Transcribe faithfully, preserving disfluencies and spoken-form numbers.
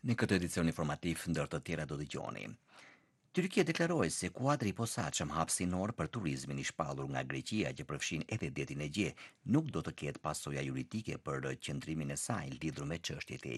Në këtë edicion informativ ndër të tjera do dëgjoni. Tyrkia deklaroi se kuadri i posaçëm hapësinor për turizmin i shpallur nga Greqia që përfshin edhe detin e Gje nuk do të ketë pasoja juridike për qëndrimin e saj lidhur me çështjet e